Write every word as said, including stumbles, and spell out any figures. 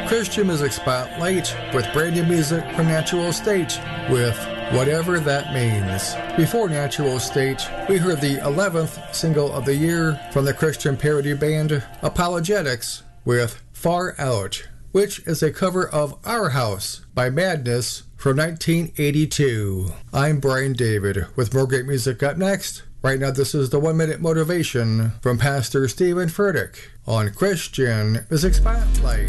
Christian Music Spotlight with brand new music from Natural State with Whatever That Means. Before Natural State, we heard the eleventh single of the year from the Christian parody band Apologetics with Far Out, which is a cover of Our House by Madness from nineteen eighty-two. I'm Brian David with more great music up next. Right now, this is the One Minute Motivation from Pastor Stephen Furtick on Christian Music Spotlight.